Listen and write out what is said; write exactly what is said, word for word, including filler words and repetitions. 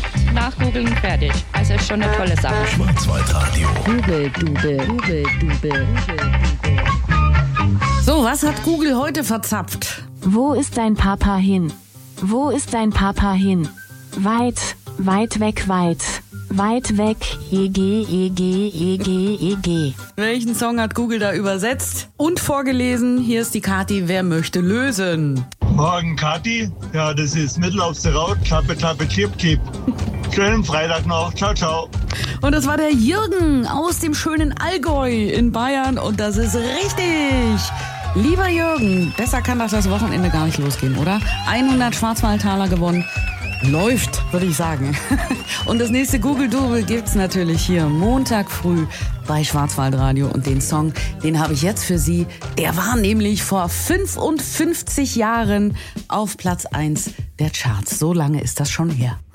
noch nachgoogeln, fertig. Also ist schon eine tolle Sache. Schwarzwaldradio. Google, Dube, Google, Dube, Google. So, was hat Google heute verzapft? Wo ist dein Papa hin? Wo ist dein Papa hin? Weit, weit weg, weit. Weit weg, E G, E G, E G, E G. Welchen Song hat Google da übersetzt und vorgelesen? Hier ist die Kathi, wer möchte lösen? Morgen, Kathi. Ja, das ist Mittel aufs Raut. Klappe, klappe, klipp, klipp. Schönen Freitag noch. Ciao, ciao. Und das war der Jürgen aus dem schönen Allgäu in Bayern. Und das ist richtig. Lieber Jürgen, besser kann doch das Wochenende gar nicht losgehen, oder? hundert Schwarzwaldtaler gewonnen. Läuft, würde ich sagen. Und das nächste Google-Double gibt's natürlich hier Montag früh bei Schwarzwaldradio. Und den Song, den habe ich jetzt für Sie. Der war nämlich vor fünfundfünfzig Jahren auf Platz eins der Charts. So lange ist das schon her.